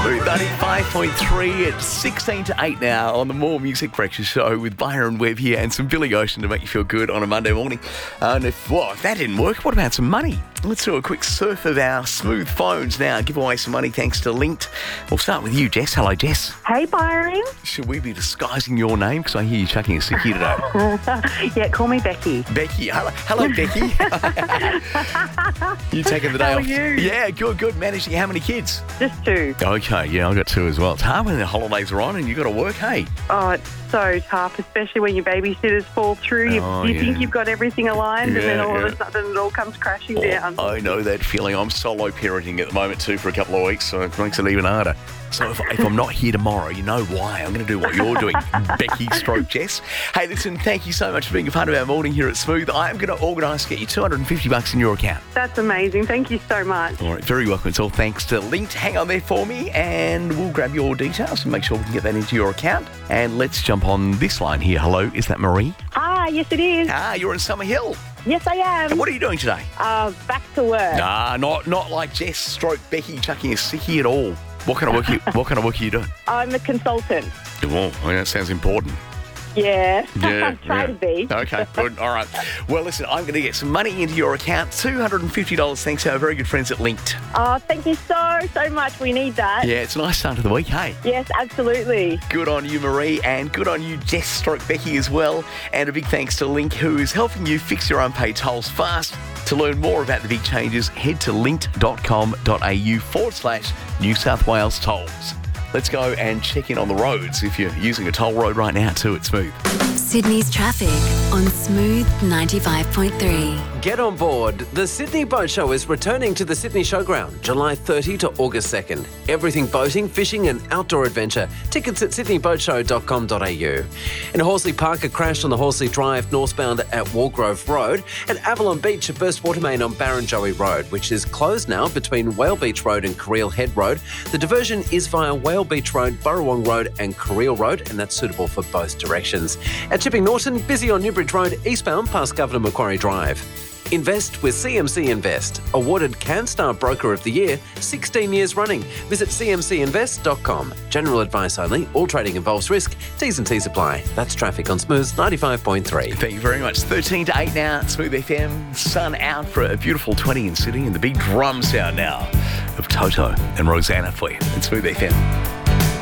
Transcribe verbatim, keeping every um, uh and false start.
Smooth ninety-five point three at sixteen to eight now on the More Music Breakfast Show with Byron Webb here and some Billy Ocean to make you feel good on a Monday morning. Uh, and if, well, if that didn't work, what about some money? Let's do a quick surf of our smooth phones now. Give away some money thanks to Linked. We'll start with you, Jess. Hello, Jess. Hey, Byron. Should we be disguising your name? Because I hear you chucking a sick here today. Yeah, call me Becky. Becky. Hello, hello Becky. You taking the day How off? are you? Yeah, good, good. Managing how many kids? Just two. Okay, yeah, I've got two as well. It's hard when the holidays are on and you've got to work, hey? Oh, it's so tough, especially when your babysitters fall through. You, Oh, you yeah. think you've got everything aligned, Yeah, and then all yeah. of a sudden it all comes crashing Oh, down. I know that feeling. I'm solo parenting at the moment too for a couple of weeks, so it makes it even harder. So if, if I'm not here tomorrow, you know why. I'm going to do what you're doing, Becky stroke Jess. Hey, listen, thank you so much for being a part of our morning here at Smooth. I am going to organise to get you two hundred fifty bucks in your account. That's amazing. Thank you so much. All right, very welcome. It's all thanks to Linked. Hang on there for me and we'll grab your details and make sure we can get that into your account. And let's jump on this line here. Hello, is that Marie? Ah, yes it is. Ah, you're in Summer Hill. Yes I am. And what are you doing today? Uh, back to work. Nah, not not like Jess stroke Becky chucking a sickie at all. What kind of work? You, what kind of work are you doing? I'm a consultant. Well, I mean, that sounds important. Yeah. Yeah, Try yeah. to be. Okay, good. All right. Well, listen, I'm going to get some money into your account, two hundred fifty dollars thanks to our very good friends at Linked. Oh, thank you so, so much. We need that. Yeah, it's a nice start to the week, hey? Yes, absolutely. Good on you, Marie, and good on you, Jess stroke Becky as well. And a big thanks to Link, who is helping you fix your unpaid tolls fast. To learn more about the big changes, head to linkt.com.au forward slash New South Wales tolls. Let's go and check in on the roads if you're using a toll road right now too. It's Smooth. Sydney's traffic on Smooth ninety-five point three. Get on board. The Sydney Boat Show is returning to the Sydney Showground, July thirtieth to August second. Everything boating, fishing and outdoor adventure. Tickets at sydney boat show dot com dot a u. In Horsley Park, a crash on the Horsley Drive northbound at Walgrove Road. At Avalon Beach, a burst water main on Barrenjoey Road, which is closed now between Whale Beach Road and Carreel Head Road. The diversion is via Whale Beach Road, Burrawong Road and Carreel Road, and that's suitable for both directions. At Chipping Norton, busy on Newbridge Road eastbound past Governor Macquarie Drive. Invest with C M C Invest. Awarded CanStar Broker of the Year, sixteen years running. Visit c m c invest dot com. General advice only. All trading involves risk. T's and T's apply. That's traffic on Smooth ninety-five point three. Thank you very much. thirteen to eight now, Smooth F M. Sun out for a beautiful twenty in Sydney and the big drum sound now of Toto and Rosanna for you. It's Smooth F M.